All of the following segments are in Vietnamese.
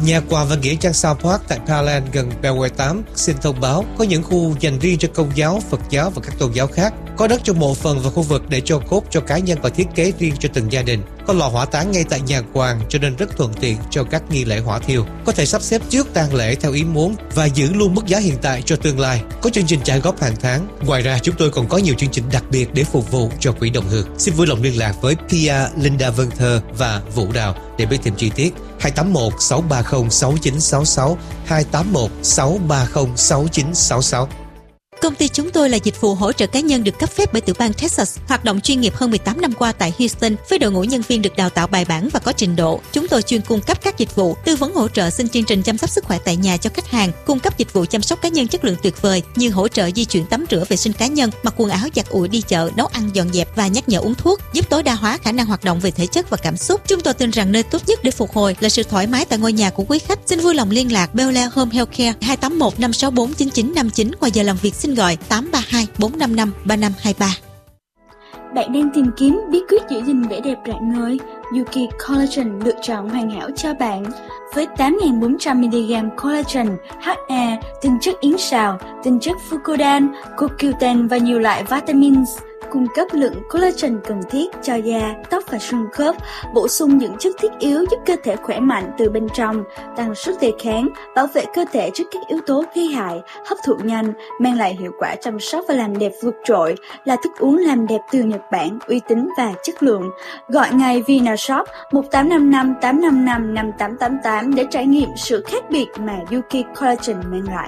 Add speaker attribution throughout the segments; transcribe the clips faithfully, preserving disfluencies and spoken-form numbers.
Speaker 1: Nhà quà và nghĩa trang South Park tại Parkland gần Beltway tám xin thông báo có những khu dành riêng cho Công giáo, Phật giáo và các tôn giáo khác. Có đất cho mộ phần và khu vực để cho cốt cho cá nhân và thiết kế riêng cho từng gia đình. Có lò hỏa táng ngay tại nhà quàng cho nên rất thuận tiện cho các nghi lễ hỏa thiêu. Có thể sắp xếp trước tang lễ theo ý muốn và giữ luôn mức giá hiện tại cho tương lai. Có chương trình trả góp hàng tháng. Ngoài ra chúng tôi còn có nhiều chương trình đặc biệt để phục vụ cho quỹ đồng hương. Xin vui lòng liên lạc với Pia, Linda Vân Thơ và Vũ Đào để biết thêm chi tiết. hai tám một sáu ba không sáu chín sáu sáu hai tám một sáu ba không sáu chín sáu sáu.
Speaker 2: Công ty chúng tôi là dịch vụ hỗ trợ cá nhân được cấp phép bởi tiểu bang Texas, hoạt động chuyên nghiệp hơn mười tám năm qua tại Houston với đội ngũ nhân viên được đào tạo bài bản và có trình độ. Chúng tôi chuyên cung cấp các dịch vụ tư vấn hỗ trợ xin chương trình chăm sóc sức khỏe tại nhà cho khách hàng, cung cấp dịch vụ chăm sóc cá nhân chất lượng tuyệt vời như hỗ trợ di chuyển tắm rửa vệ sinh cá nhân, mặc quần áo giặt ủi đi chợ, nấu ăn dọn dẹp và nhắc nhở uống thuốc, giúp tối đa hóa khả năng hoạt động về thể chất và cảm xúc. Chúng tôi tin rằng nơi tốt nhất để phục hồi là sự thoải mái tại ngôi nhà của quý khách. Xin vui lòng liên lạc Bel Air Home Healthcare hai tám một năm sáu bốn chín chín năm chín. Ngoài giờ làm việc xin gọi tám ba hai bốn năm năm ba năm hai ba.
Speaker 3: Bạn đang tìm kiếm bí quyết giữ gìn vẻ đẹp rạng ngời? Yuki Collagen lựa chọn hoàn hảo cho bạn. Với tám nghìn bốn trăm mi-li-gam collagen, hát a, tinh chất yến sào, tinh chất fucodan, cô quy u ten và nhiều loại vitamins, cung cấp lượng collagen cần thiết cho da, tóc và xương khớp, bổ sung những chất thiết yếu giúp cơ thể khỏe mạnh từ bên trong, tăng sức đề kháng, bảo vệ cơ thể trước các yếu tố gây hại, hấp thụ nhanh, mang lại hiệu quả chăm sóc và làm đẹp vượt trội, là thức uống làm đẹp từ Nhật Bản, uy tín và chất lượng. Gọi ngay Vinashop một tám năm năm tám năm năm năm tám tám tám để trải nghiệm sự khác biệt mà Yuki Collagen mang lại.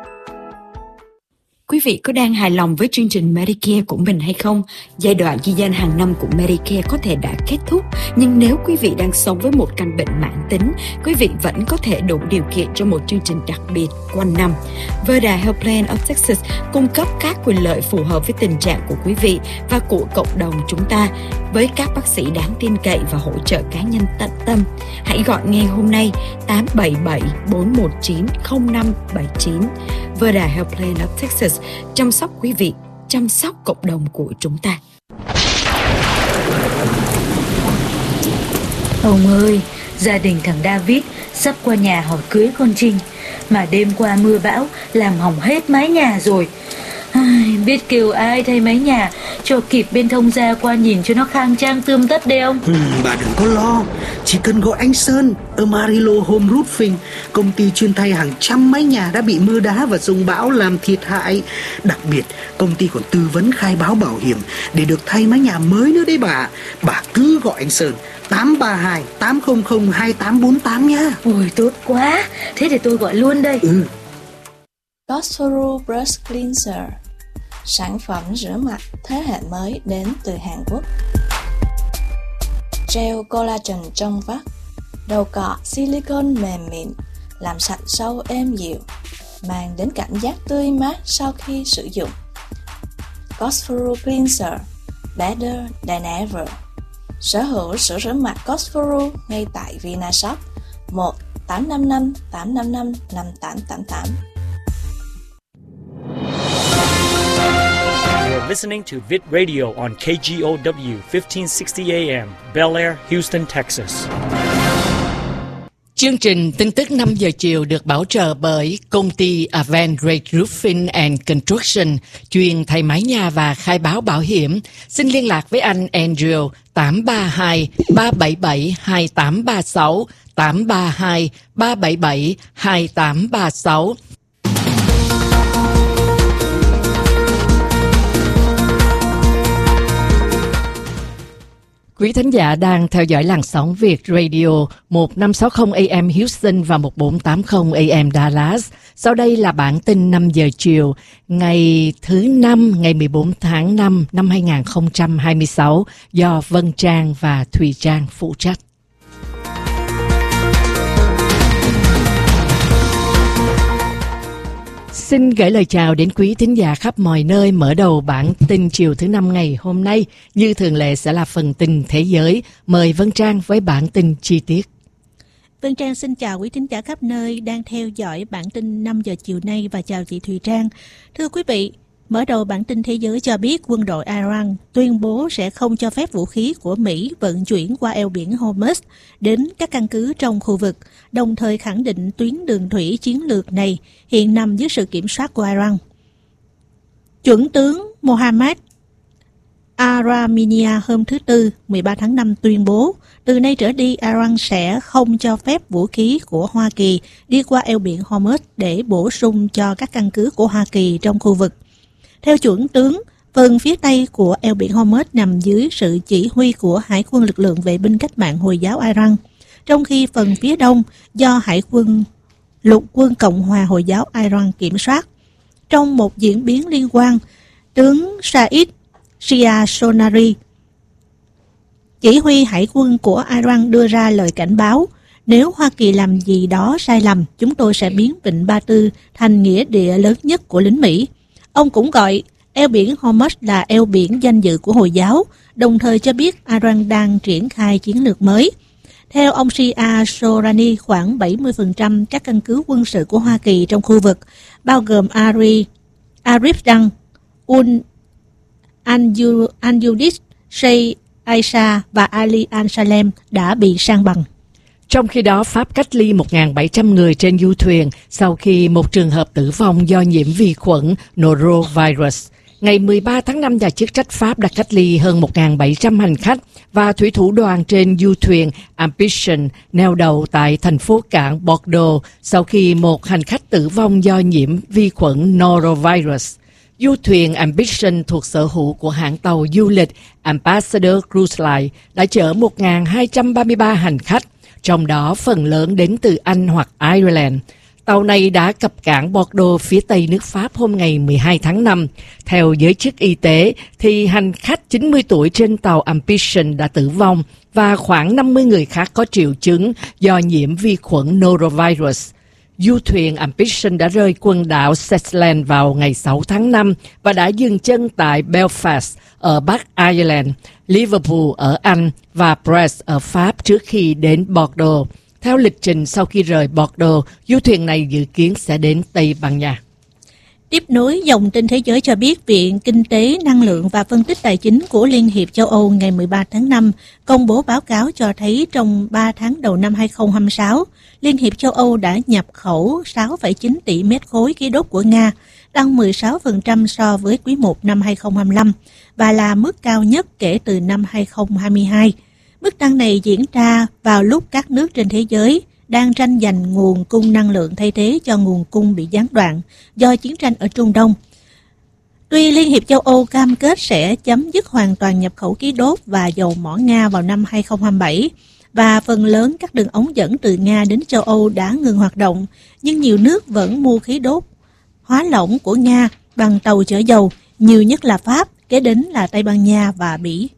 Speaker 4: Quý vị có đang hài lòng với chương trình Medicare của mình hay không? Giai đoạn ghi danh hàng năm của Medicare có thể đã kết thúc, nhưng nếu quý vị đang sống với một căn bệnh mãn tính, quý vị vẫn có thể đủ điều kiện cho một chương trình đặc biệt quanh năm. Verda Health Plan of Texas cung cấp các quyền lợi phù hợp với tình trạng của quý vị và của cộng đồng chúng ta, với các bác sĩ đáng tin cậy và hỗ trợ cá nhân tận tâm. Hãy gọi ngay hôm nay tám bảy bảy bốn một chín không năm bảy chín. Verda Health Plan of Texas, chăm sóc quý vị, chăm sóc cộng đồng của chúng ta.
Speaker 5: Ông ơi, gia đình thằng David sắp qua nhà hỏi cưới con Trinh, mà đêm qua mưa bão làm hỏng hết mái nhà rồi. Ai, biết kêu ai thay mái nhà cho kịp bên thông gia qua nhìn cho nó khang trang tươm tất đây ông.
Speaker 6: Ừ, bà đừng có lo, chỉ cần gọi anh Sơn ở Marilo Home Roofing, công ty chuyên thay hàng trăm mái nhà đã bị mưa đá và dông bão làm thiệt hại. Đặc biệt công ty còn tư vấn khai báo bảo hiểm để được thay mái nhà mới nữa đấy bà. Bà cứ gọi anh Sơn tám ba hai tám không không hai tám bốn tám nhá.
Speaker 5: Ôi tốt quá, thế để tôi gọi luôn đây.
Speaker 6: Ừ.
Speaker 7: Cosforo Brush Cleanser, sản phẩm rửa mặt thế hệ mới đến từ Hàn Quốc. Gel collagen trong vắt, đầu cọ silicone mềm mịn, làm sạch sâu êm dịu, mang đến cảm giác tươi mát sau khi sử dụng. Cosforo Cleanser, better than ever. Sở hữu sữa rửa mặt Cosforo ngay tại Vinashop một tám năm năm tám năm năm năm tám tám tám.
Speaker 8: You're listening to Vid Radio on K G O W fifteen sixty A M, Bel Air, Houston, Texas.
Speaker 9: Chương trình tin tức năm giờ chiều được bảo trợ bởi công ty Avangrid Roofing and Construction, chuyên thay mái nhà và khai báo bảo hiểm. Xin liên lạc với anh Andrew tám ba hai ba bảy bảy hai tám ba sáu, tám ba hai ba bảy bảy hai tám ba sáu. Quý thính giả đang theo dõi làn sóng Việt Radio một năm sáu không A M Houston và một bốn tám không A M Dallas. Sau đây là bản tin năm giờ chiều, ngày thứ năm, ngày mười bốn tháng năm năm hai nghìn không trăm hai mươi sáu do Vân Trang và Thùy Trang phụ trách. Xin gửi lời chào đến quý thính giả khắp mọi nơi. Mở đầu bản tin chiều thứ năm ngày hôm nay, như thường lệ sẽ là phần tin thế giới. Mời Vân Trang với bản tin chi tiết.
Speaker 2: Vân Trang xin chào quý thính giả khắp nơi đang theo dõi bản tin năm giờ chiều nay và chào chị Thùy Trang. Thưa quý vị,
Speaker 10: Mở đầu bản tin thế giới cho biết quân đội Iran tuyên bố sẽ không cho phép vũ khí của Mỹ vận chuyển qua eo biển Hormuz đến các căn cứ trong khu vực, đồng thời khẳng định tuyến đường thủy chiến lược này hiện nằm dưới sự kiểm soát của Iran. Chuẩn tướng Mohammad Araminia hôm thứ Tư, mười ba tháng năm tuyên bố, từ nay trở đi Iran sẽ không cho phép vũ khí của Hoa Kỳ đi qua eo biển Hormuz để bổ sung cho các căn cứ của Hoa Kỳ trong khu vực. Theo chuẩn tướng, phần phía Tây của eo biển Hormuz nằm dưới sự chỉ huy của Hải quân lực lượng vệ binh cách mạng Hồi giáo Iran, trong khi phần phía Đông do Hải quân lục quân Cộng hòa Hồi giáo Iran kiểm soát. Trong một diễn biến liên quan, tướng Said Shia Sonari, chỉ huy hải quân của Iran đưa ra lời cảnh báo, nếu Hoa Kỳ làm gì đó sai lầm, chúng tôi sẽ biến Vịnh Ba Tư thành nghĩa địa lớn nhất của lính Mỹ. Ông cũng gọi eo biển Hormuz là eo biển danh dự của Hồi giáo, đồng thời cho biết Iran đang triển khai chiến lược mới. Theo ông Shia Sorani, khoảng bảy mươi phần trăm các căn cứ quân sự của Hoa Kỳ trong khu vực, bao gồm Ari, Arif Dang, Un Al-Yudis, Sheikh Aisha và Ali Al-Salem đã bị san bằng.
Speaker 9: Trong khi đó, Pháp cách ly một nghìn bảy trăm người trên du thuyền sau khi một trường hợp tử vong do nhiễm vi khuẩn norovirus. Ngày mười ba tháng năm, nhà chức trách Pháp đã cách ly hơn một nghìn bảy trăm hành khách và thủy thủ đoàn trên du thuyền Ambition neo đậu tại thành phố cảng Bordeaux sau khi một hành khách tử vong do nhiễm vi khuẩn norovirus. Du thuyền Ambition thuộc sở hữu của hãng tàu du lịch Ambassador Cruise Line đã chở một nghìn hai trăm ba mươi ba hành khách, trong đó phần lớn đến từ Anh hoặc Ireland. Tàu này đã cập cảng Bordeaux phía tây nước Pháp hôm ngày mười hai tháng năm. Theo giới chức y tế, thì hành khách chín mươi tuổi trên tàu Ambition đã tử vong và khoảng năm mươi người khác có triệu chứng do nhiễm vi khuẩn norovirus. Du thuyền Ambition đã rời quần đảo Shetland vào ngày sáu tháng năm và đã dừng chân tại Belfast ở Bắc Ireland, Liverpool ở Anh và Brest ở Pháp trước khi đến Bordeaux. Theo lịch trình sau khi rời Bordeaux, du thuyền này dự kiến sẽ đến Tây Ban Nha.
Speaker 10: Tiếp nối dòng tin thế giới cho biết, Viện Kinh tế, Năng lượng và Phân tích Tài chính của Liên hiệp châu Âu ngày mười ba tháng năm công bố báo cáo cho thấy trong ba tháng đầu năm hai không hai sáu, Liên hiệp châu Âu đã nhập khẩu sáu phẩy chín tỷ mét khối khí đốt của Nga, tăng mười sáu phần trăm so với quý một năm hai không hai lăm và là mức cao nhất kể từ năm hai không hai hai. Mức tăng này diễn ra vào lúc các nước trên thế giới đang tranh giành nguồn cung năng lượng thay thế cho nguồn cung bị gián đoạn do chiến tranh ở Trung Đông. Tuy Liên hiệp châu Âu cam kết sẽ chấm dứt hoàn toàn nhập khẩu khí đốt và dầu mỏ Nga vào năm hai không hai bảy, và phần lớn các đường ống dẫn từ Nga đến châu Âu đã ngừng hoạt động, nhưng nhiều nước vẫn mua khí đốt hóa lỏng của Nga bằng tàu chở dầu, nhiều nhất là Pháp, kế đến là Tây Ban Nha và Bỉ.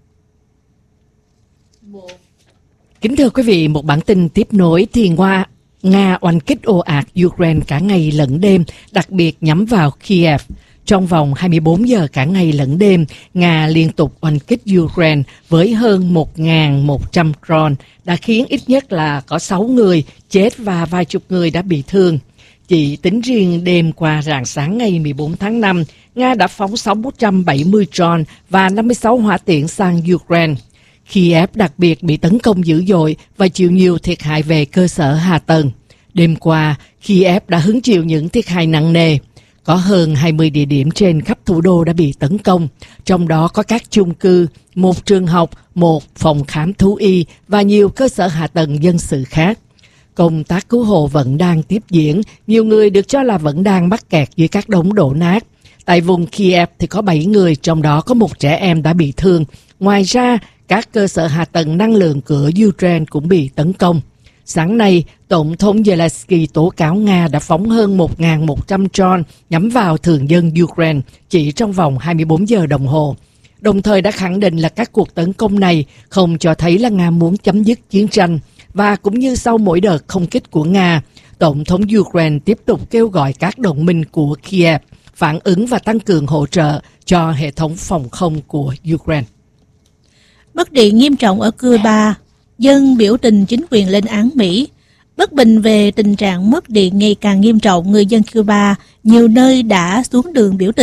Speaker 9: Kính thưa quý vị, một bản tin tiếp nối thì Nga, Nga oanh kích ồ ạt Ukraine cả ngày lẫn đêm, đặc biệt nhắm vào Kiev. Trong vòng hai mươi bốn giờ cả ngày lẫn đêm, Nga liên tục oanh kích Ukraine với hơn một nghìn một trăm drone, đã khiến ít nhất là có sáu người chết và vài chục người đã bị thương. Chỉ tính riêng đêm qua rạng sáng ngày mười bốn tháng năm, Nga đã phóng sáu trăm bảy mươi drone và năm mươi sáu hỏa tiễn sang Ukraine. Kiev đặc biệt bị tấn công dữ dội và chịu nhiều thiệt hại về cơ sở hạ tầng. Đêm qua, Kiev đã hứng chịu những thiệt hại nặng nề. Có hơn hai mươi địa điểm trên khắp thủ đô đã bị tấn công, trong đó có các chung cư, một trường học, một phòng khám thú y và nhiều cơ sở hạ tầng dân sự khác. Công tác cứu hộ vẫn đang tiếp diễn, nhiều người được cho là vẫn đang mắc kẹt dưới các đống đổ nát. Tại vùng Kiev thì có bảy người, trong đó có một trẻ em đã bị thương. Ngoài ra, các cơ sở hạ tầng năng lượng của Ukraine cũng bị tấn công. Sáng nay, Tổng thống Zelensky tố cáo Nga đã phóng hơn một nghìn một trăm drone nhắm vào thường dân Ukraine chỉ trong vòng hai mươi bốn giờ đồng hồ. Đồng thời đã khẳng định là các cuộc tấn công này không cho thấy là Nga muốn chấm dứt chiến tranh. Và cũng như sau mỗi đợt không kích của Nga, Tổng thống Ukraine tiếp tục kêu gọi các đồng minh của Kiev phản ứng và tăng cường hỗ trợ cho hệ thống phòng không của Ukraine.
Speaker 10: Mất điện nghiêm trọng ở Cuba, dân biểu tình chính quyền lên án Mỹ. Bất bình về tình trạng mất điện ngày càng nghiêm trọng, người dân Cuba nhiều nơi đã xuống đường biểu tình.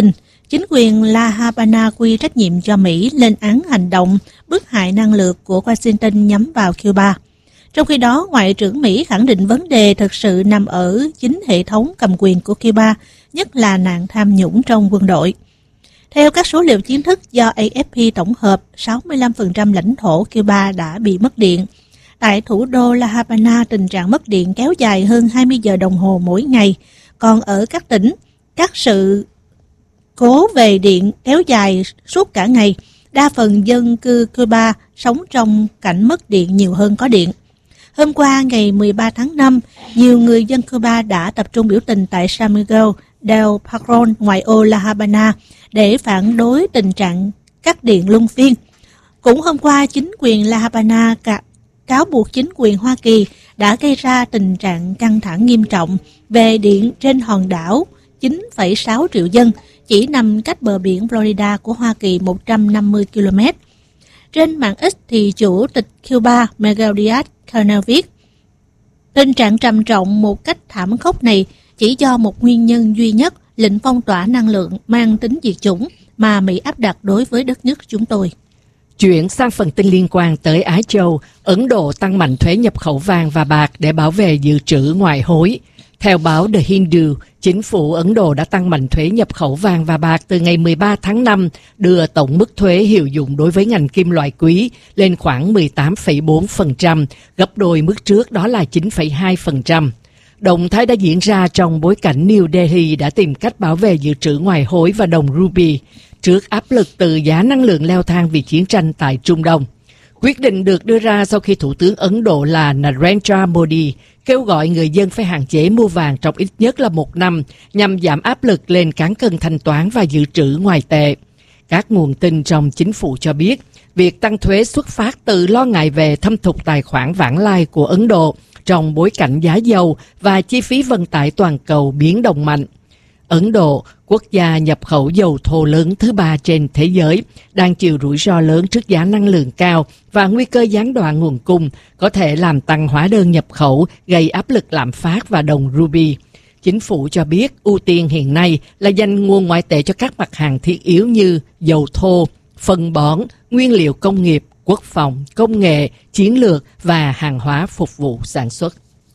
Speaker 10: Chính quyền La Habana quy trách nhiệm cho Mỹ lên án hành động bức hại năng lượng của Washington nhắm vào Cuba. Trong khi đó, Ngoại trưởng Mỹ khẳng định vấn đề thực sự nằm ở chính hệ thống cầm quyền của Cuba, nhất là nạn tham nhũng trong quân đội. Theo các số liệu chính thức do A F P tổng hợp, sáu mươi lăm phần trăm lãnh thổ Cuba đã bị mất điện. Tại thủ đô La Habana, tình trạng mất điện kéo dài hơn hai mươi giờ đồng hồ mỗi ngày. Còn ở các tỉnh, các sự cố về điện kéo dài suốt cả ngày. Đa phần dân cư Cuba sống trong cảnh mất điện nhiều hơn có điện. Hôm qua, ngày mười ba tháng năm, nhiều người dân Cuba đã tập trung biểu tình tại San Miguel del Padrón, ngoại ô La Habana, để phản đối tình trạng cắt điện luân phiên. Cũng hôm qua, chính quyền La Habana cáo buộc chính quyền Hoa Kỳ đã gây ra tình trạng căng thẳng nghiêm trọng về điện trên hòn đảo chín phẩy sáu triệu dân, chỉ nằm cách bờ biển Florida của Hoa Kỳ một trăm năm mươi ki lô mét. Trên mạng X thì Chủ tịch Cuba Miguel Díaz-Canel viết, tình trạng trầm trọng một cách thảm khốc này chỉ do một nguyên nhân duy nhất, lệnh phong tỏa năng lượng mang tính diệt chủng mà Mỹ áp đặt đối với đất nước chúng tôi.
Speaker 9: Chuyển sang phần tin liên quan tới Á Châu, Ấn Độ tăng mạnh thuế nhập khẩu vàng và bạc để bảo vệ dự trữ ngoại hối. Theo báo The Hindu, chính phủ Ấn Độ đã tăng mạnh thuế nhập khẩu vàng và bạc từ ngày mười ba tháng năm, đưa tổng mức thuế hiệu dụng đối với ngành kim loại quý lên khoảng mười tám phẩy bốn phần trăm, gấp đôi mức trước đó là chín phẩy hai phần trăm. Động thái đã diễn ra trong bối cảnh New Delhi đã tìm cách bảo vệ dự trữ ngoại hối và đồng rupee trước áp lực từ giá năng lượng leo thang vì chiến tranh tại Trung Đông. Quyết định được đưa ra sau khi Thủ tướng Ấn Độ là Narendra Modi kêu gọi người dân phải hạn chế mua vàng trong ít nhất là một năm nhằm giảm áp lực lên cán cân thanh toán và dự trữ ngoại tệ. Các nguồn tin trong chính phủ cho biết, việc tăng thuế xuất phát từ lo ngại về thâm thục tài khoản vãng lai của Ấn Độ trong bối cảnh giá dầu và chi phí vận tải toàn cầu biến động mạnh. Ấn Độ, quốc gia nhập khẩu dầu thô lớn thứ ba trên thế giới, đang chịu rủi ro lớn trước giá năng lượng cao và nguy cơ gián đoạn nguồn cung có thể làm tăng hóa đơn nhập khẩu, gây áp lực lạm phát và đồng rupee. Chính phủ cho biết ưu tiên hiện nay là dành nguồn ngoại tệ cho các mặt hàng thiết yếu như dầu thô, phân bón, nguyên liệu công nghiệp, quốc phòng, công nghệ, chiến lược và hàng hóa phục vụ sản xuất.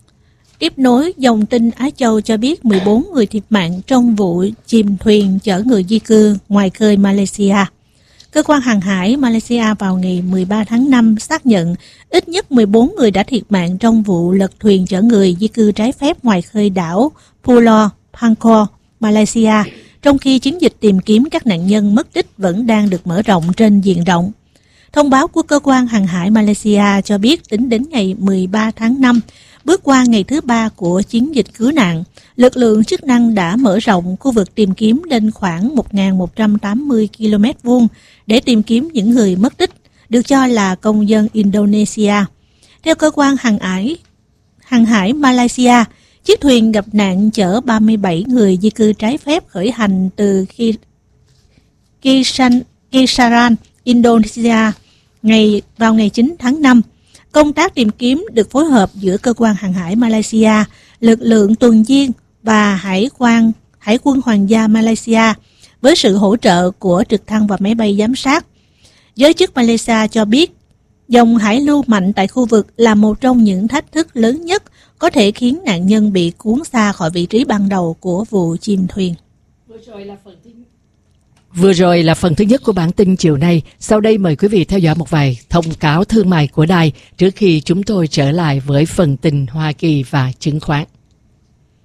Speaker 10: Tiếp nối, dòng tin Á Châu cho biết mười bốn người thiệt mạng trong vụ chìm thuyền chở người di cư ngoài khơi Malaysia. Cơ quan hàng hải Malaysia vào ngày mười ba tháng năm xác nhận ít nhất mười bốn người đã thiệt mạng trong vụ lật thuyền chở người di cư trái phép ngoài khơi đảo Pulau Pankor, Malaysia, trong khi chiến dịch tìm kiếm các nạn nhân mất tích vẫn đang được mở rộng trên diện rộng. Thông báo của cơ quan hàng hải Malaysia cho biết tính đến ngày mười ba tháng năm, bước qua ngày thứ ba của chiến dịch cứu nạn, lực lượng chức năng đã mở rộng khu vực tìm kiếm lên khoảng một nghìn một trăm tám mươi ki lô mét vuông để tìm kiếm những người mất tích, được cho là công dân Indonesia. Theo cơ quan hàng hải, hàng hải Malaysia, chiếc thuyền gặp nạn chở ba mươi bảy người di cư trái phép khởi hành từ Kisan, Kisaran, Indonesia ngày vào ngày chín tháng năm. Công tác tìm kiếm được phối hợp giữa cơ quan hàng hải Malaysia, lực lượng tuần duyên và hải quan Hải quân Hoàng gia Malaysia với sự hỗ trợ của trực thăng và máy bay giám sát. Giới chức Malaysia cho biết dòng hải lưu mạnh tại khu vực là một trong những thách thức lớn nhất có thể khiến nạn nhân bị cuốn xa khỏi vị trí ban đầu của vụ chìm thuyền.
Speaker 9: Vừa rồi là phần thứ Vừa rồi là phần thứ nhất của bản tin chiều nay. Sau đây mời quý vị theo dõi một vài thông cáo thương mại của đài trước khi chúng tôi trở lại với phần tin Hoa Kỳ và chứng khoán.